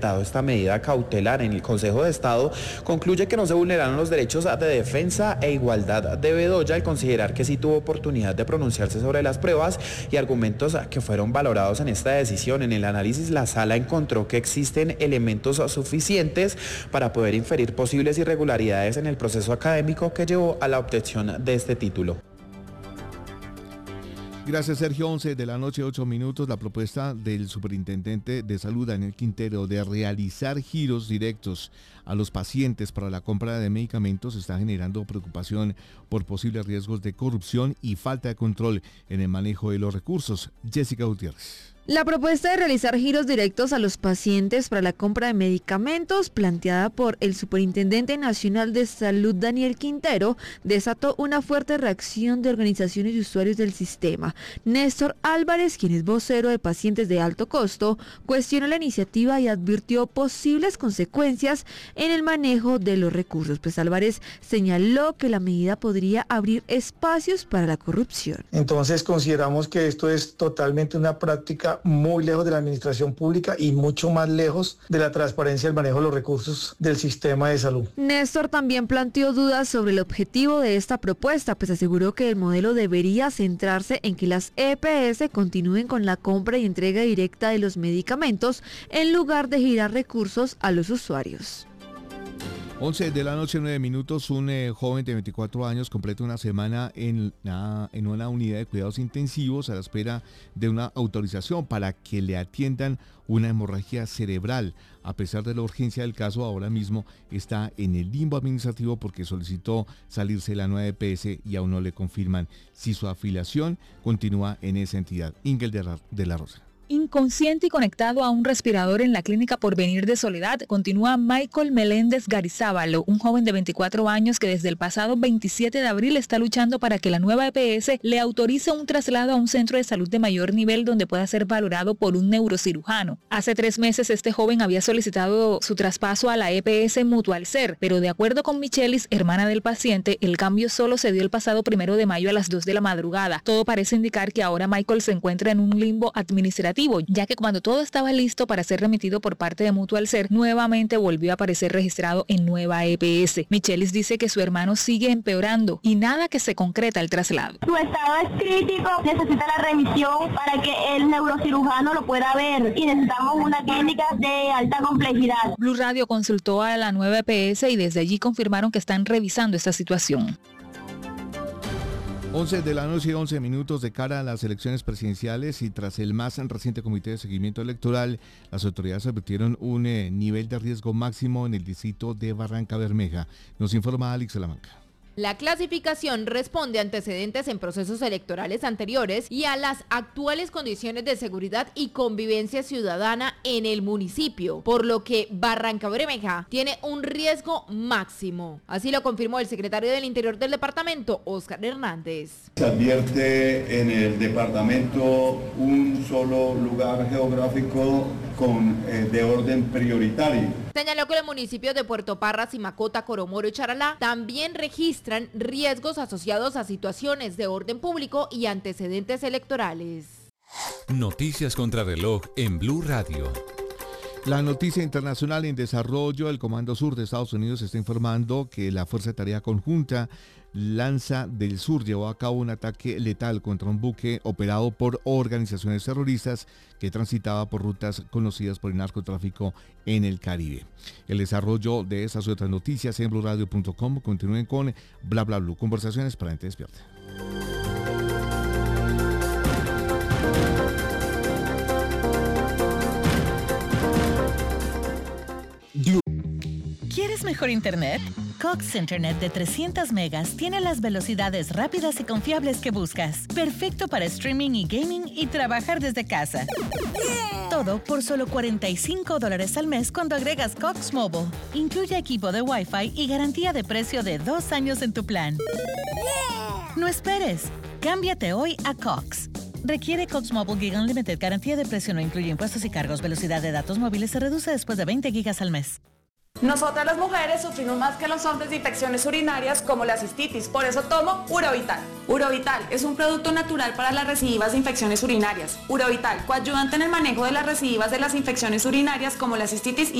Esta medida cautelar en el Consejo de Estado concluye que no se vulneraron los derechos de defensa e igualdad de Bedoya al considerar que sí tuvo oportunidad de pronunciarse sobre las pruebas y argumentos que fueron valorados en esta decisión. En el análisis, la sala encontró que existen elementos suficientes para poder inferir posibles irregularidades en el proceso académico que llevó a la obtención de este título. Gracias, Sergio. 11 de la noche, 8 minutos. La propuesta del superintendente de salud, Daniel Quintero, de realizar giros directos a los pacientes para la compra de medicamentos está generando preocupación por posibles riesgos de corrupción y falta de control en el manejo de los recursos. Jessica Gutiérrez. La propuesta de realizar giros directos a los pacientes para la compra de medicamentos, planteada por el Superintendente Nacional de Salud, Daniel Quintero, desató una fuerte reacción de organizaciones de usuarios del sistema. Néstor Álvarez, quien es vocero de pacientes de alto costo, cuestionó la iniciativa y advirtió posibles consecuencias en el manejo de los recursos. Pues Álvarez señaló que la medida podría abrir espacios para la corrupción. Entonces consideramos que esto es totalmente una práctica muy lejos de la administración pública y mucho más lejos de la transparencia del manejo de los recursos del sistema de salud. Néstor también planteó dudas sobre el objetivo de esta propuesta, pues aseguró que el modelo debería centrarse en que las EPS continúen con la compra y entrega directa de los medicamentos en lugar de girar recursos a los usuarios. 11 de la noche, 9 minutos, un joven de 24 años completa una semana en una unidad de cuidados intensivos a la espera de una autorización para que le atiendan una hemorragia cerebral. A pesar de la urgencia del caso, ahora mismo está en el limbo administrativo porque solicitó salirse de la nueva EPS y aún no le confirman si su afiliación continúa en esa entidad. Ingel de la Rosa. Inconsciente y conectado a un respirador en la clínica Porvenir de Soledad, continúa Michael Meléndez Garizábalo, un joven de 24 años que desde el pasado 27 de abril está luchando para que la nueva EPS le autorice un traslado a un centro de salud de mayor nivel donde pueda ser valorado por un neurocirujano. Hace 3 meses este joven había solicitado su traspaso a la EPS Mutualser, pero de acuerdo con Michelis, hermana del paciente, el cambio solo se dio el pasado 1 de mayo a las 2 de la madrugada. Todo parece indicar que ahora Michael se encuentra en un limbo administrativo, ya que cuando todo estaba listo para ser remitido por parte de Mutualser, nuevamente volvió a aparecer registrado en nueva EPS. Michelis dice que su hermano sigue empeorando y nada que se concreta el traslado. Su estado es crítico, necesita la remisión para que el neurocirujano lo pueda ver y necesitamos una clínica de alta complejidad. Blue Radio consultó a la nueva EPS y desde allí confirmaron que están revisando esta situación. 11 de la noche, 11 minutos de cara a las elecciones presidenciales y tras el más reciente comité de seguimiento electoral, las autoridades advirtieron un nivel de riesgo máximo en el distrito de Barranca Bermeja. Nos informa Alex Salamanca. La clasificación responde a antecedentes en procesos electorales anteriores y a las actuales condiciones de seguridad y convivencia ciudadana en el municipio, por lo que Barranca Bermeja tiene un riesgo máximo. Así lo confirmó el secretario del Interior del departamento, Óscar Hernández. Se advierte en el departamento un solo lugar geográfico de orden prioritario. Señaló que los municipios de Puerto Parra, Simacota, Coromoro y Charalá también registran riesgos asociados a situaciones de orden público y antecedentes electorales. Noticias contra reloj en Blue Radio. La noticia internacional en desarrollo, el Comando Sur de Estados Unidos está informando que la Fuerza de Tarea Conjunta Lanza del Sur llevó a cabo un ataque letal contra un buque operado por organizaciones terroristas que transitaba por rutas conocidas por el narcotráfico en el Caribe. El desarrollo de estas y otras noticias en bluradio.com. Continúen con Bla Bla Blue, conversaciones para gente despierta. ¿Quieres mejor internet? Cox Internet de 300 megas tiene las velocidades rápidas y confiables que buscas. Perfecto para streaming y gaming y trabajar desde casa. Todo por solo $45 al mes cuando agregas Cox Mobile. Incluye equipo de Wi-Fi y garantía de precio de 2 años en tu plan. No esperes. Cámbiate hoy a Cox. Requiere Cox Mobile Gig Unlimited. Garantía de precio no incluye impuestos y cargos. Velocidad de datos móviles se reduce después de 20 gigas al mes. Nosotras las mujeres sufrimos más que los hombres de infecciones urinarias como la cistitis, por eso tomo Urovital. Urovital es un producto natural para las recidivas de infecciones urinarias. Urovital, coayudante en el manejo de las recidivas de las infecciones urinarias como la cistitis